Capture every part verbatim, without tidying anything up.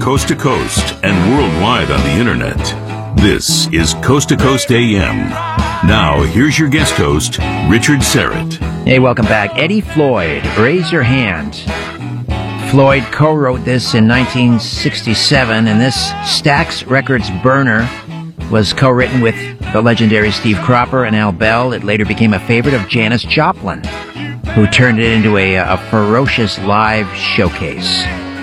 coast to coast and worldwide on the internet. This is Coast to Coast A M. Now, here's your guest host, Richard Syrett. Hey, welcome back. Eddie Floyd, Raise Your Hand. Floyd co-wrote this in nineteen sixty-seven, and this Stax Records burner was co-written with the legendary Steve Cropper and Al Bell. It later became a favorite of Janis Joplin, who turned it into a, a ferocious live showcase.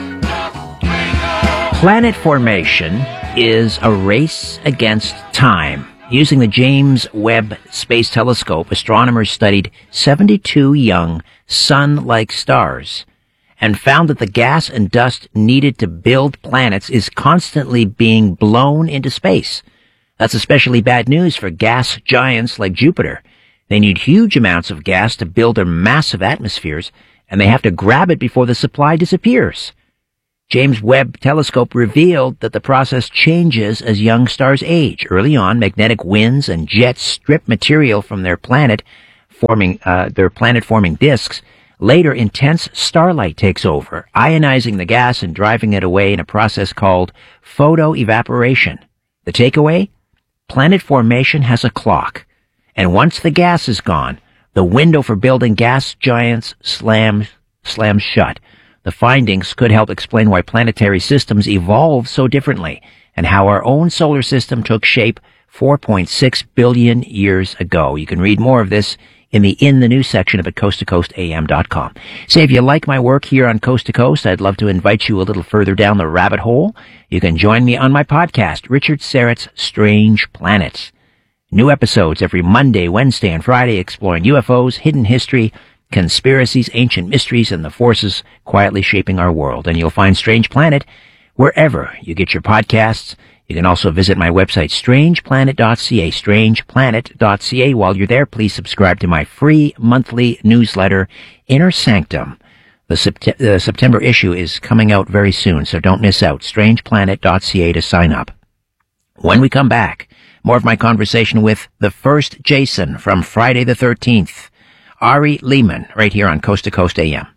Planet formation is a race against time. Using the James Webb Space Telescope, astronomers studied seventy-two young sun-like stars and found that the gas and dust needed to build planets is constantly being blown into space. That's especially bad news for gas giants like Jupiter. They need huge amounts of gas to build their massive atmospheres, and they have to grab it before the supply disappears. James Webb Telescope revealed that the process changes as young stars age. Early on, magnetic winds and jets strip material from their planet, forming uh, their planet-forming disks. Later, intense starlight takes over, ionizing the gas and driving it away in a process called photoevaporation. The takeaway? Planet formation has a clock, and once the gas is gone, the window for building gas giants slams, slams shut. The findings could help explain why planetary systems evolve so differently, and how our own solar system took shape four point six billion years ago. You can read more of this in the In the News section of at coast to coast a m dot com. Say, if you like my work here on Coast to Coast, I'd love to invite you a little further down the rabbit hole. You can join me on my podcast, Richard Syrett's Strange Planets. New episodes every Monday, Wednesday, and Friday exploring U F Os, hidden history, conspiracies, ancient mysteries, and the forces quietly shaping our world. And you'll find Strange Planet wherever you get your podcasts. You can also visit my website, strange planet dot c a, strange planet dot c a. While you're there, please subscribe to my free monthly newsletter, Inner Sanctum. The, Sept- the September issue is coming out very soon, so don't miss out. strange planet dot c a to sign up. When we come back, more of my conversation with the first Jason from Friday the thirteenth, Ari Lehman, right here on Coast to Coast A M.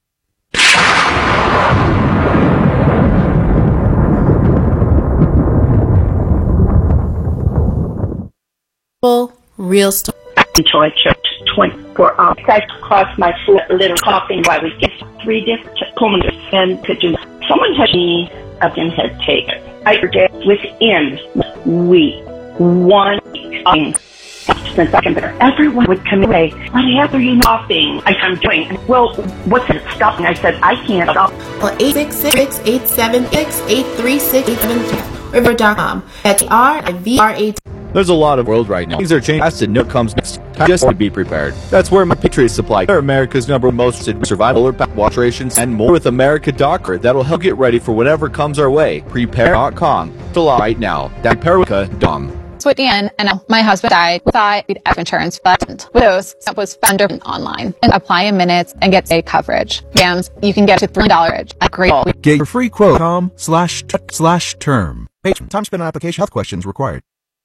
Full, real story. Enjoy church twenty-four hours. I caused my foot a little coughing while we get three different pulmonary and could do. Someone had me up in head taken. I forget within week, one week, since I can better. Everyone would come away. What are you coughing? I, I'm doing. Well, what's it stopping? I said, I can't stop. Well, eight six six, eight seven six, eight three six, eight seven two, river dot com. That's R I V R A T. There's a lot of world right now. Things are changing fast and no comes next. Time just to be prepared. That's where my Patriot Supply. They're America's number one most survival or watch rations and more with America Docker that'll help get ready for whatever comes our way. Prepare dot com. It's a lot right now. That Prepare dot com. It's Whitney Ann, and my husband died. We thought we'd have insurance, but with those, it was found online. And apply in minutes and get a coverage. Yams, you can get to three dollars. A great. Get your free quote. Com slash slash term. Time spent on application. Health questions required.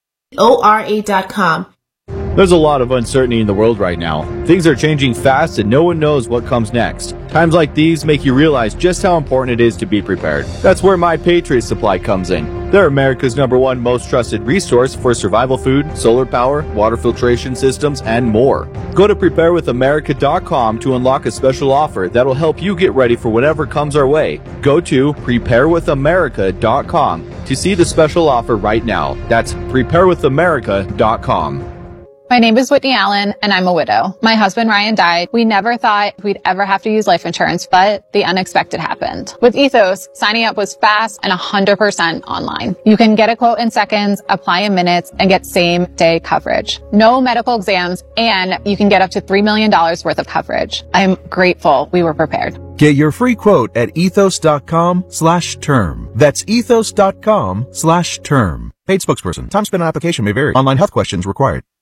O R A dot com. There's a lot of uncertainty in the world right now. Things are changing fast and no one knows what comes next. Times like these make you realize just how important it is to be prepared. That's where My Patriot Supply comes in. They're America's number one most trusted resource for survival food, solar power, water filtration systems, and more. Go to prepare with America dot com to unlock a special offer that'll help you get ready for whatever comes our way. Go to prepare with America dot com to see the special offer right now. That's prepare with America dot com. My name is Whitney Allen, and I'm a widow. My husband, Ryan, died. We never thought we'd ever have to use life insurance, but the unexpected happened. With Ethos, signing up was fast and one hundred percent online. You can get a quote in seconds, apply in minutes, and get same-day coverage. No medical exams, and you can get up to three million dollars worth of coverage. I'm grateful we were prepared. Get your free quote at ethos dot com slash term. That's ethos dot com slash term. Paid spokesperson. Time spent on application may vary. Online health questions required.